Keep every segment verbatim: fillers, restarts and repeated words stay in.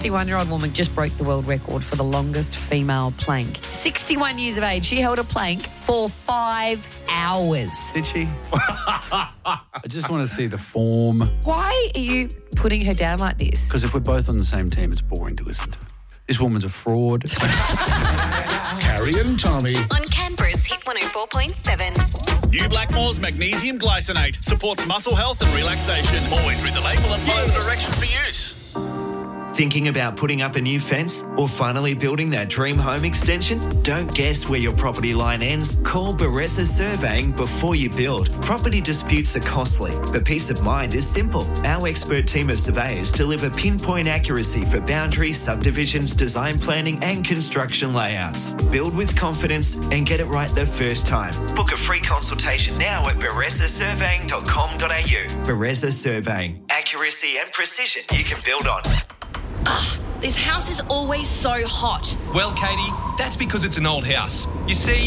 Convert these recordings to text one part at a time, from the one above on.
sixty-one-year-old woman just broke the world record for the longest female plank. sixty-one years of age, she held a plank for five hours. Did she? I just want to see the form. Why are you putting her down like this? Because if we're both on the same team, it's boring to listen to. This woman's a fraud. Carrie and Tommy. On Canberra's Hit one oh four point seven. New Blackmore's Magnesium Glycinate supports muscle health and relaxation. Always read the label and follow the directions for use. Thinking about putting up a new fence or finally building that dream home extension? Don't guess where your property line ends. Call Baressa Surveying before you build. Property disputes are costly, but peace of mind is simple. Our expert team of surveyors deliver pinpoint accuracy for boundaries, subdivisions, design planning and construction layouts. Build with confidence and get it right the first time. Book a free consultation now at baressa surveying dot com dot a u. Baressa Surveying. Accuracy and precision you can build on. Ugh, this house is always so hot. Well, Katie, that's because it's an old house. You see...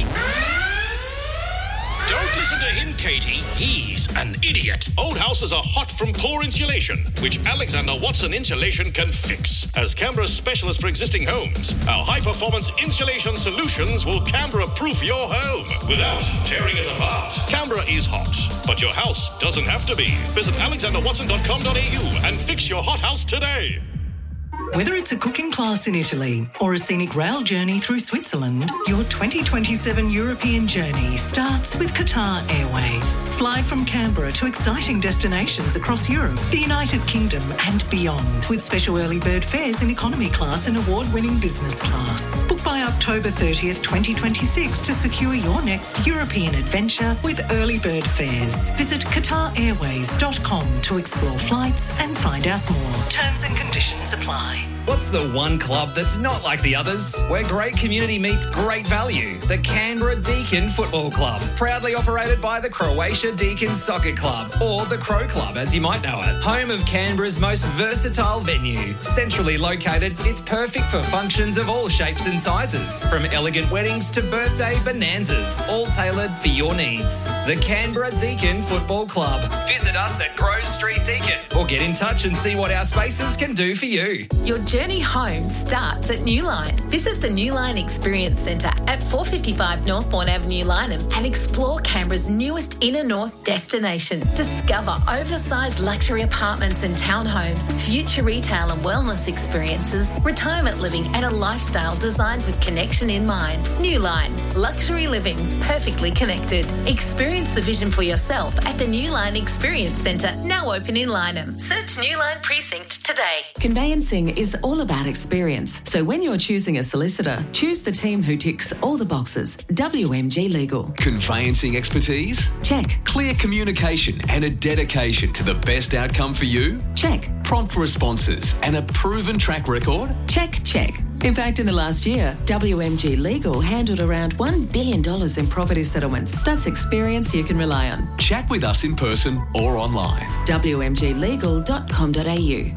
Don't listen to him, Katie. He's an idiot. Old houses are hot from poor insulation, which Alexander Watson Insulation can fix. As Canberra's specialist for existing homes, our high-performance insulation solutions will Canberra-proof your home without tearing it apart. Canberra is hot, but your house doesn't have to be. Visit alexander watson dot com dot a u and fix your hot house today. Whether it's a cooking class in Italy or a scenic rail journey through Switzerland, your twenty twenty-seven European journey starts with Qatar Airways. Fly from Canberra to exciting destinations across Europe, the United Kingdom and beyond, with special early bird fares in economy class and award-winning business class. Book by October thirtieth, twenty twenty-six to secure your next European adventure with early bird fares. Visit qatar airways dot com to explore flights and find out more. Terms and conditions apply. What's the one club that's not like the others? Where great community meets great value. The Canberra Deakin Football Club. Proudly operated by the Croatia Deakin Soccer Club, or the Crow Club as you might know it. Home of Canberra's most versatile venue. Centrally located, it's perfect for functions of all shapes and sizes. From elegant weddings to birthday bonanzas, all tailored for your needs. The Canberra Deakin Football Club. Visit us at Grove Street Deakin or get in touch and see what our spaces can do for you. Your journey home starts at Newline. Visit the Newline Experience Centre at four fifty-five Northbourne Avenue, Lyneham, and explore Canberra's newest inner north destination. Discover oversized luxury apartments and townhomes, future retail and wellness experiences, retirement living and a lifestyle designed with connection in mind. Newline, luxury living, perfectly connected. Experience the vision for yourself at the Newline Experience Centre, now open in Lyneham. Search Newline Precinct today. Conveyancing is all about experience. So when you're choosing a solicitor, choose the team who ticks all the boxes. W M G Legal. Conveyancing expertise? Check. Clear communication and a dedication to the best outcome for you? Check. Prompt responses and a proven track record? Check, check. In fact, in the last year, W M G Legal handled around one billion dollars in property settlements. That's experience you can rely on. Chat with us in person or online. w m g legal dot com dot a u.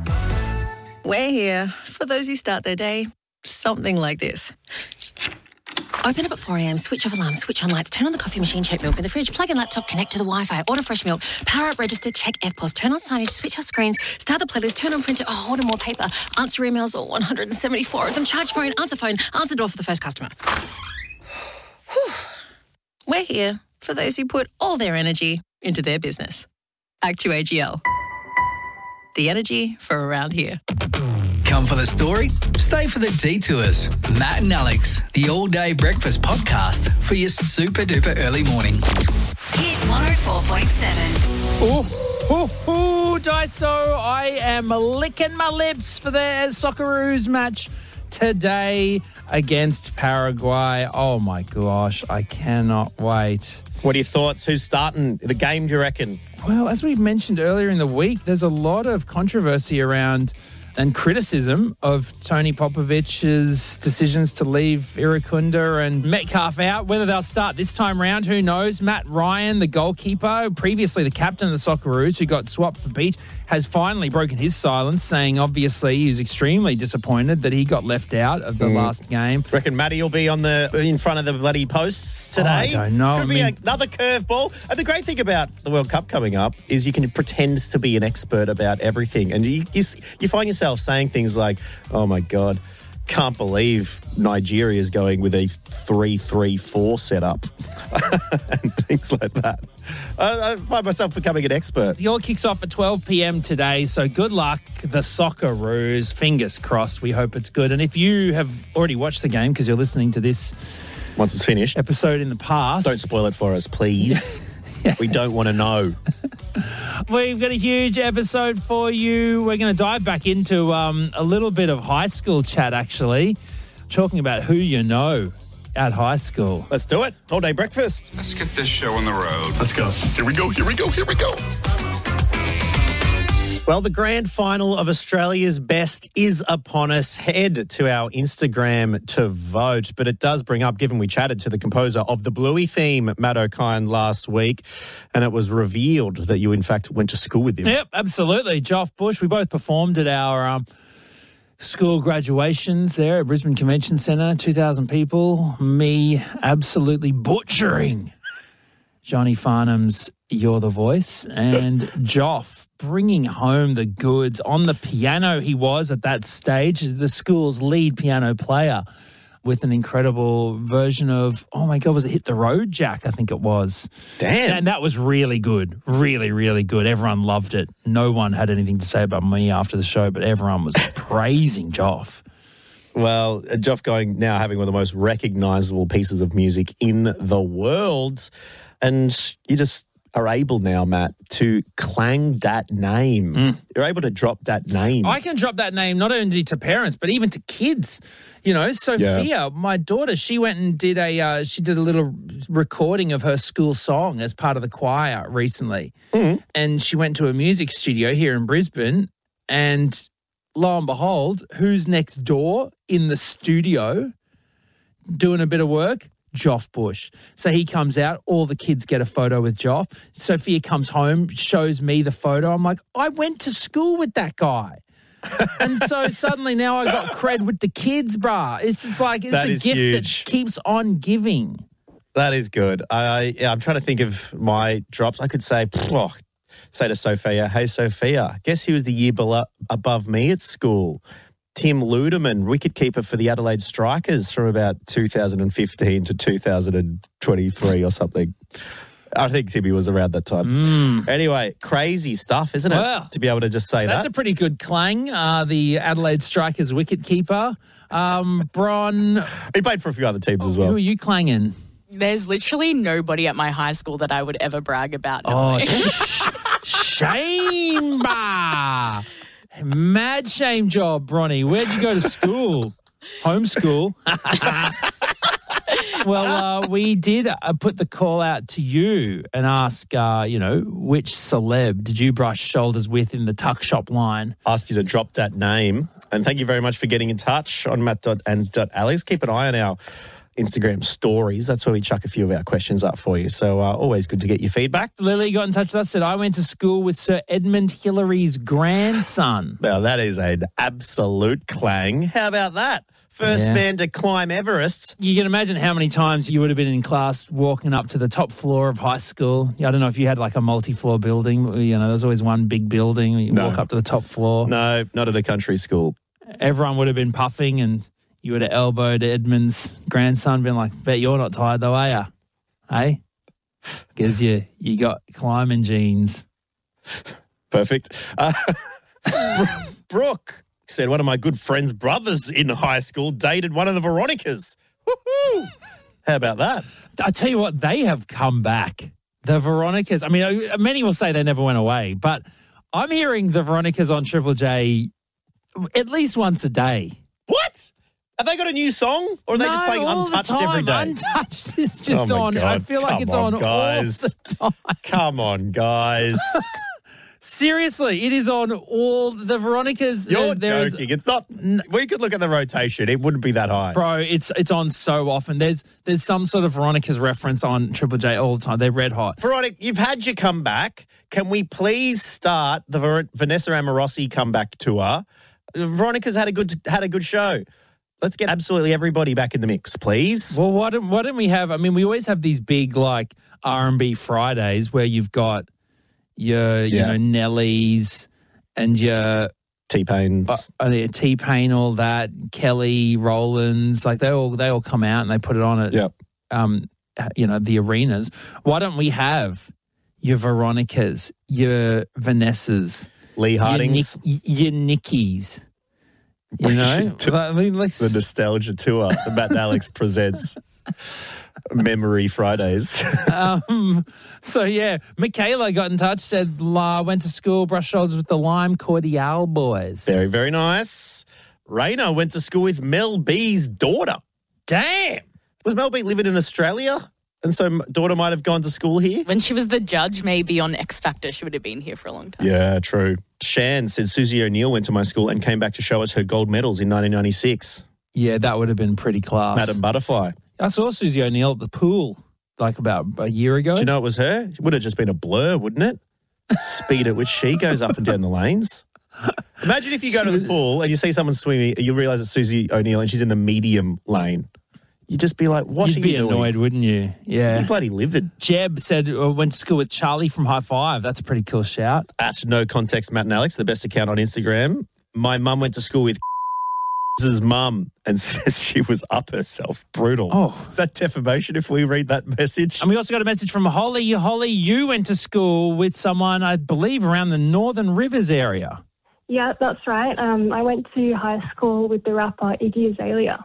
We're here for those who start their day something like this. Open up at four a.m, switch off alarm, switch on lights, turn on the coffee machine, check milk in the fridge, plug in laptop, connect to the Wi-Fi, order fresh milk, power up register, check F P O S, turn on signage, switch off screens, start the playlist, turn on printer, oh, order more paper, answer emails, all one hundred seventy-four of them, charge phone, answer phone, answer door for the first customer. Whew. We're here for those who put all their energy into their business. Actu A G L. The energy for around here. Come for the story, stay for the detours. Matt and Alex, the all-day breakfast podcast for your super-duper early morning. Hit one oh four point seven. Ooh, ooh, ooh, Daiso, I am licking my lips for the Socceroos match today against Paraguay. Oh, my gosh, I cannot wait. What are your thoughts? Who's starting the game, do you reckon? Well, as we mentioned earlier in the week, there's a lot of controversy around and criticism of Tony Popovich's decisions to leave Irukunda and Metcalf out. Whether they'll start this time round, who knows? Matt Ryan, the goalkeeper, previously the captain of the Socceroos, who got swapped for Beach, has finally broken his silence, saying obviously he's extremely disappointed that he got left out of the mm. last game. Reckon Matty will be on the in front of the bloody posts today? Oh, I don't know. Could I be mean, another curveball. And the great thing about the World Cup coming growing up is you can pretend to be an expert about everything. And you, you, you find yourself saying things like, oh, my God, can't believe Nigeria is going with a three three four setup and things like that. I, I find myself becoming an expert. The All kicks off at twelve p.m. today, so good luck, the Socceroos. Fingers crossed. We hope it's good. And if you have already watched the game because you're listening to this once it's finished episode in the past, don't spoil it for us, please. Yeah. We don't want to know. We've got a huge episode for you. We're going to dive back into um, a little bit of high school chat, actually, talking about who you know at high school. Let's do it. All day breakfast. Let's get this show on the road. Let's go. Here we go, here we go, here we go. Well, the grand final of Australia's Best is upon us. Head to our Instagram to vote. But it does bring up, given we chatted to the composer of the Bluey theme, Matt O'Kine, last week, and it was revealed that you, in fact, went to school with him. Yep, absolutely. Joff Bush. We both performed at our um, school graduations there at Brisbane Convention Centre, two thousand people. Me absolutely butchering Johnny Farnham's You're the Voice, and Joff bringing home the goods. On the piano he was at that stage, the school's lead piano player, with an incredible version of, oh my God, was it Hit the Road, Jack? I think it was. Damn. And that was really good. Really, really good. Everyone loved it. No one had anything to say about me after the show, but everyone was praising Joff. Well, Joff going now having one of the most recognisable pieces of music in the world. And you just are able now, Matt, to clang that name. Mm. You're able to drop that name. I can drop that name not only to parents, but even to kids. You know, Sophia, yeah. my daughter, she went and did a uh, she did a little recording of her school song as part of the choir recently. Mm. And she went to a music studio here in Brisbane, and lo and behold, who's next door in the studio doing a bit of work? Joff Bush. So he comes out, all the kids get a photo with Joff. Sophia comes home, shows me the photo. I'm like, I went to school with that guy. And so suddenly now I got cred with the kids, brah. It's just like, it's that a is gift huge. that keeps on giving. That is good. I, yeah, I'm trying to think of my drops. I could say, oh, say to Sophia, hey, Sophia, guess who was the year below, above me at school? Tim Ludeman, wicketkeeper for the Adelaide Strikers from about two thousand fifteen to two thousand twenty-three or something. I think Timmy was around that time. Mm. Anyway, crazy stuff, isn't it? Well, to be able to just say that's that. That's a pretty good clang. Uh, the Adelaide Strikers wicketkeeper. Um, Bron. He played for a few other teams as well. Who are you clanging? There's literally nobody at my high school that I would ever brag about Oh, knowing. shame, bah. Mad shame job, Bronny. Where'd you go to school? Homeschool. Well, uh, we did uh, put the call out to you and ask, uh, you know, which celeb did you brush shoulders with in the tuck shop line? Asked you to drop that name. And thank you very much for getting in touch on Matt and Alex. Keep an eye on our Instagram stories. That's where we chuck a few of our questions up for you. So uh, always good to get your feedback. Lily got in touch with us, said, I went to school with Sir Edmund Hillary's grandson. Well, that is an absolute clang. How about that? First yeah. man to climb Everest. You can imagine how many times you would have been in class walking up to the top floor of high school. I don't know if you had like a multi-floor building. You know, there's always one big building. You no. walk up to the top floor. No, not at a country school. Everyone would have been puffing and you would have elbowed Edmund's grandson, been like, bet you're not tired though, are you? Hey? Because you, you got climbing genes. Perfect. Uh, Brooke said one of my good friend's brothers in high school dated one of the Veronicas. Woo-hoo! How about that? I tell you what, they have come back. The Veronicas. I mean, many will say they never went away, but I'm hearing the Veronicas on Triple J at least once a day. What? Have they got a new song? Or are they no, just playing Untouched every day? Untouched is just oh on. God. I feel like Come it's on, on guys. all the time. Come on, guys. Seriously, it is on all the Veronicas. You're there joking. Is, it's not. We could look at the rotation. It wouldn't be that high, bro. It's it's on so often. There's there's some sort of Veronica's reference on Triple J all the time. They're red hot. Veronica, you've had your comeback. Can we please start the Ver- Vanessa Amorosi comeback tour? Veronica's had a good had a good show. Let's get absolutely everybody back in the mix, please. Well, why don't, why don't we have, I mean, we always have these big, like, R and B Fridays where you've got, your you Yeah. know Nellies, and your T-Pains. uh, uh, T-Pain, all that, Kelly, Rollins, like they all they all come out and they put it on at Yep. um you know the arenas. Why don't we have your Veronicas, your Vanessas, Lee Hardings. your, Nick, your Nickies? You We know, should do I mean, let's, The nostalgia tour that Matt and Alex presents. Memory Fridays. um, so yeah, Michaela got in touch, said La went to school, brushed shoulders with the Lime Cordial boys. Very, very nice. Raina went to school with Mel B's daughter. Damn. Was Mel B living in Australia? And so m- daughter might have gone to school here? When she was the judge, maybe on X Factor, she would have been here for a long time. Yeah, true. Shan said Susie O'Neill went to my school and came back to show us her gold medals in nineteen ninety-six. Yeah, that would have been pretty class. Madam Butterfly. I saw Susie O'Neill at the pool like about a year ago. Do you know it was her? It would have just been a blur, wouldn't it? Speed at which she goes up and down the lanes. Imagine if you go to the pool and you see someone swimming and you realise it's Susie O'Neill and she's in the medium lane. You'd just be like, what You'd are be you doing? annoyed, wouldn't you? Yeah. You bloody livid. Jeb said uh, went to school with Charlie from High Five. That's a pretty cool shout. At No Context Matt and Alex, the best account on Instagram. My mum went to school with his mum and says she was up herself. Brutal. Oh. Is that defamation if we read that message? And we also got a message from Holly. Holly, you went to school with someone, I believe, around the Northern Rivers area. Yeah, that's right. Um, I went to high school with the rapper Iggy Azalea.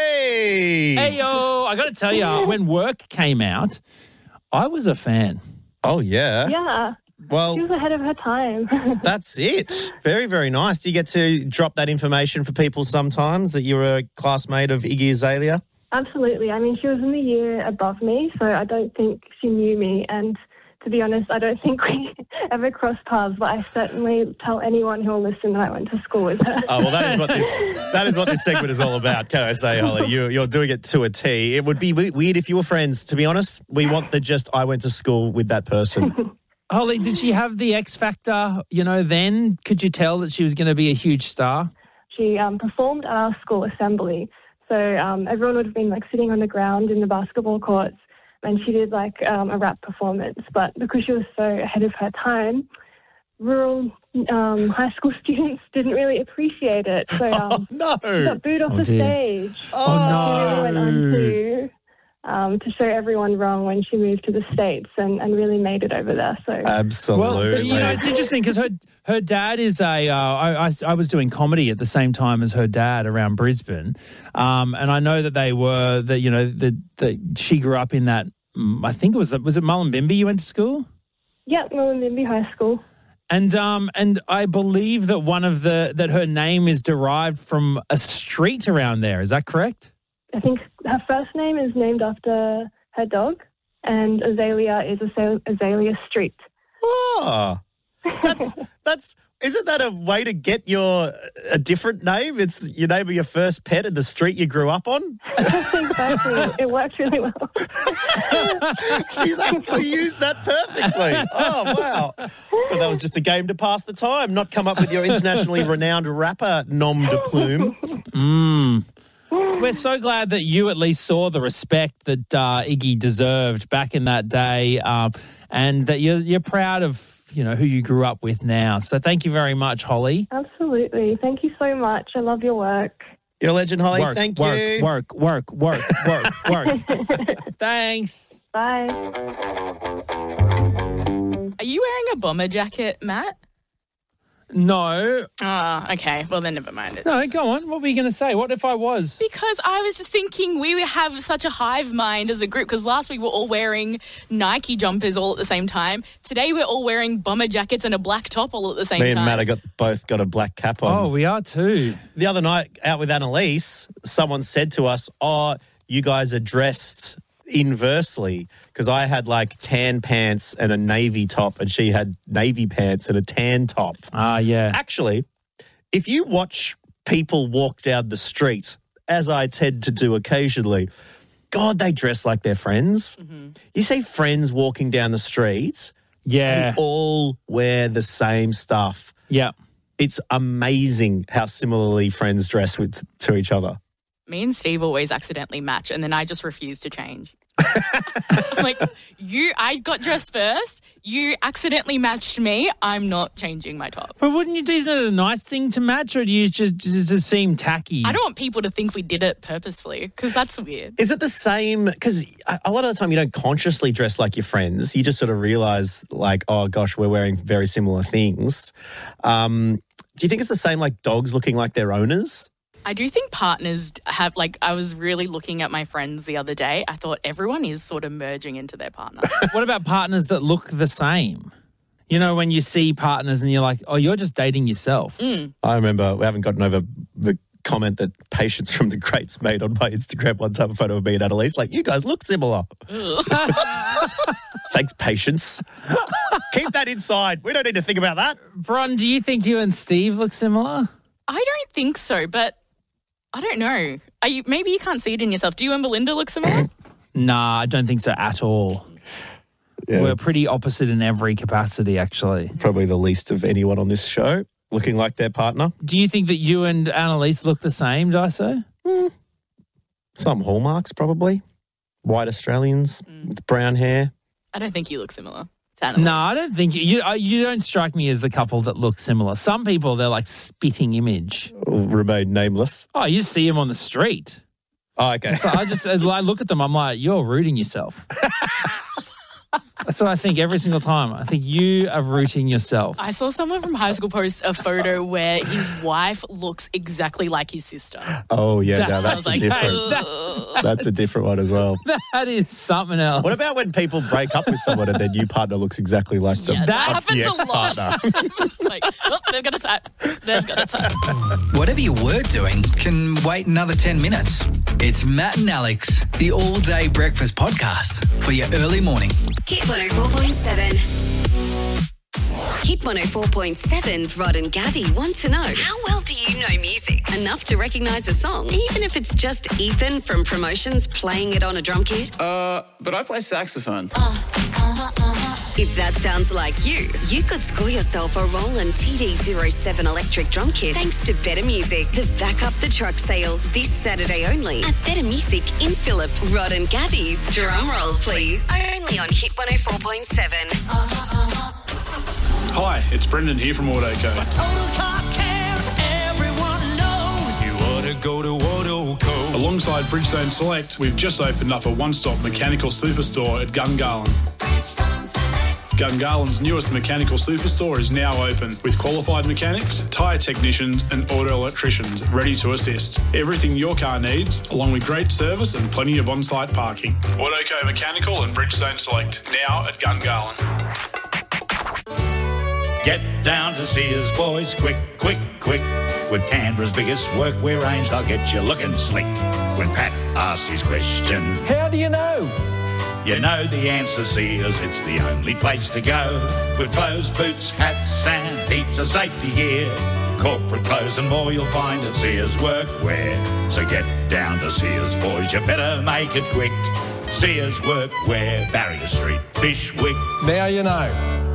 Way! Hey, yo, I got to tell you, when Work came out, I was a fan. Oh, yeah. Yeah. Well, she was ahead of her time. That's it. Very, very nice. Do you get to drop that information for people sometimes that you're a classmate of Iggy Azalea? Absolutely. I mean, she was in the year above me, so I don't think she knew me. And to be honest, I don't think we ever crossed paths, but I certainly tell anyone who will listen that I went to school with her. Oh, well, that is what this that is what this segment is all about. Can I say, Holly? You, you're doing it to a T. It would be we- weird if you were friends. To be honest, we want the just I went to school with that person. Holly, did she have the X Factor, you know, then? Could you tell that she was going to be a huge star? She um, performed at our school assembly. So um, everyone would have been like sitting on the ground in the basketball courts, and she did like um, a rap performance. But because she was so ahead of her time, rural um, high school students didn't really appreciate it. So um, oh, no. she got booed off Oh, the dear. stage. Oh, She really went on to, um, to show everyone wrong when she moved to the States and, and really made it over there. So Absolutely. Well, but, you know, it's interesting because her her dad is a. Uh, I, I I was doing comedy at the same time as her dad around Brisbane, um, and I know that they were that you know that that she grew up in that. mm, I think it was was it Mullumbimby you went to school, yeah, Mullumbimby High School. and um and I believe that one of the that her name is derived from a street around there. Is that correct? I think her first name is named after her dog, and Azalea is Azale- Azalea Street. Oh, that's that's. Isn't that a way to get your a different name? It's your name of your first pet and the street you grew up on. Exactly. It worked really well. He's actually used that perfectly. Oh, wow. But that was just a game to pass the time, not come up with your internationally renowned rapper nom de plume. Mm. We're so glad that you at least saw the respect that uh, Iggy deserved back in that day, um, and that you're you're proud of you know who you grew up with now. So thank you very much, Holly. Absolutely. Thank you so much. I love your work. You're a legend, Holly. Work, Thank work, you. Work, work, work, work, work. Thanks. Bye. Are you wearing a bomber jacket, Matt? No. Oh, okay. Well, then never mind it. No, go on. What were you going to say? What if I was? Because I was just thinking we have such a hive mind as a group because last week we were all wearing Nike jumpers all at the same time. Today we're all wearing bomber jackets and a black top all at the same Me and time. Matt have got, both got a black cap on. Oh, we are too. The other night out with Annalise, someone said to us, oh, you guys are dressed inversely because I had like tan pants and a navy top and she had navy pants and a tan top. Ah, yeah. Actually, if you watch people walk down the street, as I tend to do occasionally, God, they dress like they're friends. Mm-hmm. You see friends walking down the street, yeah, they all wear the same stuff. Yeah. It's amazing how similarly friends dress with, to each other. Me and Steve always accidentally match and then I just refuse to change. I'm like, you, I got dressed first. You accidentally matched me. I'm not changing my top. But wouldn't you do, isn't it a nice thing to match, or do you just, just, just seem tacky? I don't want people to think we did it purposefully because that's weird. Is it the same? Because a lot of the time you don't consciously dress like your friends. You just sort of realise, like, oh, gosh, we're wearing very similar things. Um, do you think it's the same like dogs looking like their owners? I do think partners have, like, I was really looking at my friends the other day. I thought everyone is sort of merging into their partner. What about partners that look the same? You know, when you see partners and you're like, oh, you're just dating yourself. Mm. I remember we haven't gotten over the comment that Patience from the Greats made on my Instagram one time, a photo of me and Annalise, like, you guys look similar. Thanks, Patience. Keep that inside. We don't need to think about that. Bron, do you think you and Steve look similar? I don't think so, but I don't know. Are you, maybe you can't see it in yourself. Do you and Belinda look similar? Nah, I don't think so at all. Yeah. We're pretty opposite in every capacity, actually. Probably the least of anyone on this show, looking like their partner. Do you think that you and Annalise look the same, Daiso? Mm. Some hallmarks, probably. White Australians Mm. with brown hair. I don't think you look similar to Annalise. No, I don't think you, you. uh, You don't strike me as the couple that look similar. Some people, they're like spitting image. Will remain nameless. Oh, you see them on the street. Oh, okay. So I just, as I look at them, I'm like, you're rooting yourself. That's what I think every single time. I think you are rooting yourself. I saw someone from high school post a photo where his wife looks exactly like his sister. Oh, yeah, no, I that's was a like, different. "Ugh." That's a different one as well. That is something else. What about when people break up with someone and their new partner looks exactly like them? Yeah, that That's the happens a lot. ex-partner. It's like, oh, they've got a type. They've got a type. Whatever you were doing can wait another ten minutes. It's Matt and Alex, the all-day breakfast podcast for your early morning. Hit one oh four point seven. Hit one oh four point seven's Rod and Gabby want to know, how well do you know music? Enough to recognise a song, even if it's just Ethan from Promotions playing it on a drum kit? Uh, but I play saxophone. If that sounds like you, you could score yourself a Roland T D zero seven electric drum kit thanks to Better Music. The Back Up the Truck sale this Saturday only at Better Music in Phillip. Rod and Gabby's drum roll, please. Only on Hit one oh four point seven. Hi, it's Brendan here from Autoco. Total car care, everyone knows. You ought to go to Autoco. Alongside Bridgestone Select, we've just opened up a one-stop mechanical superstore at Gungahlin. Gungahlин's newest mechanical superstore is now open with qualified mechanics, tyre technicians and auto electricians ready to assist. Everything your car needs, along with great service and plenty of on-site parking. Autoco Mechanical and Bridgestone Select, now at Gungahlin. Get down to Sears, boys, quick, quick, quick. With Canberra's biggest workwear range, they'll get you looking slick. When Pat asks his question, How do you know? you know the answer, Sears, it's the only place to go. With clothes, boots, hats and heaps of safety gear. Corporate clothes and more you'll find at Sears Workwear. So get down to Sears, boys, you better make it quick. Sears Workwear, Barrier Street, Fishwick. Now you know.